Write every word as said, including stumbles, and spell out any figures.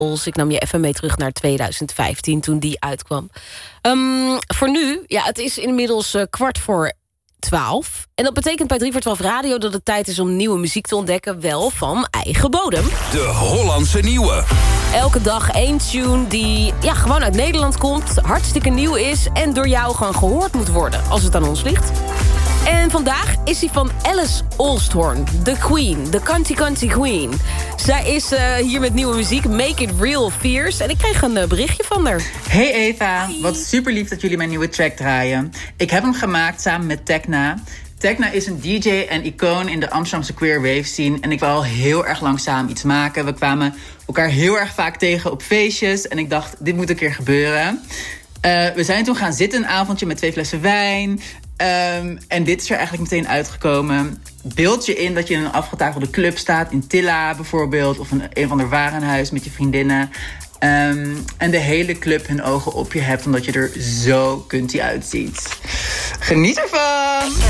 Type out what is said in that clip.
Ik nam je even mee terug naar tweeduizend vijftien, toen die uitkwam. Um, voor nu, ja, het is inmiddels uh, kwart voor twaalf. En dat betekent bij drie voor twaalf Radio dat het tijd is om nieuwe muziek te ontdekken, wel van eigen bodem. De Hollandse Nieuwe. Elke dag één tune die ja, gewoon uit Nederland komt, hartstikke nieuw is en door jou gewoon gehoord moet worden, als het aan ons ligt. En vandaag is hij van Alice Oosthoorn, de Queen, de Country Country Queen. Zij is uh, hier met nieuwe muziek, Make It Real Fierce. En ik kreeg een uh, berichtje van haar. Hey Eva, Hi. Wat super lief dat jullie mijn nieuwe track draaien. Ik heb hem gemaakt samen met Tekna. Tekna is een D J en icoon in de Amsterdamse queer wave scene. En ik wil al heel erg lang samen iets maken. We kwamen elkaar heel erg vaak tegen op feestjes. En ik dacht, dit moet een keer gebeuren. Uh, we zijn toen gaan zitten een avondje met twee flessen wijn. Um, en dit is er eigenlijk meteen uitgekomen. Beeld je in dat je in een afgetafelde club staat. In Tilla bijvoorbeeld. Of een, een van de warenhuis met je vriendinnen. Um, en de hele club hun ogen op je hebt. Omdat je er zo kuntie uitziet. Geniet ervan!